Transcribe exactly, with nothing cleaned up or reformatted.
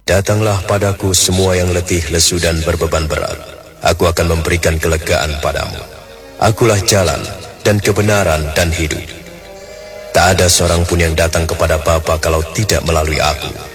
Datanglah padaku semua yang letih, lesu dan berbeban berat. Aku akan memberikan kelegaan padamu. Akulah jalan dan kebenaran dan hidup. Tak ada seorang pun yang datang kepada Bapa kalau tidak melalui aku.